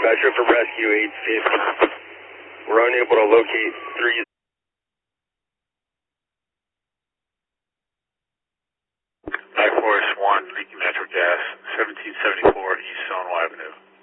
dispatcher for rescue 850. We're unable to locate 3. Black Forest 1, leaking natural gas, 1774 East Stonewall Avenue.